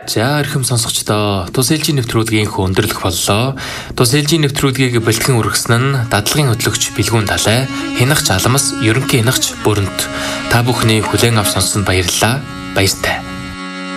За эрхэм сонсогчдоо, тус ээлжийн нэвтрүүлгийн өндөрлөх боллоо. Тус ээлжийн нэвтрүүлгийг бэлтгэн үргэсэн нь дадлагын хөтлөгч Билгүүн Далай, Хянагч Аламс, ерөнхий хянагч Бүрэнт. Та бүхний хүлээн авч сонссонд баярлалаа. Баяртай.